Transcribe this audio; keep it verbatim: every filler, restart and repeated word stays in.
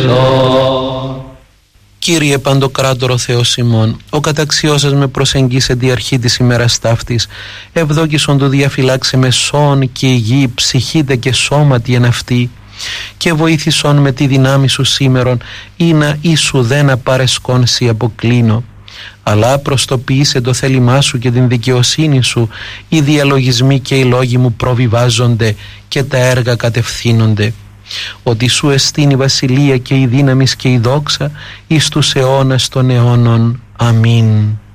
Κύριε Παντοκράτορο Θεός ημών, ο καταξιώσας με προσεγγίσε τη αρχή της ημέρας ταύτης, ευδόκησον του διαφυλάξε με σών και υγιή ψυχήτε και σώματι εν αυτή, και βοήθησον με τη δυνάμει σου σήμερον, ή να ίσου δεν απαρεσκόνσι αποκλίνω. Αλλά προστοποιήσε το θέλημά σου και την δικαιοσύνη σου, οι διαλογισμοί και οι λόγοι μου προβιβάζονται και τα έργα κατευθύνονται. Ότι σου εστίν η βασιλεία και η δύναμις και η δόξα εις τους αιώνας των αιώνων. Αμήν.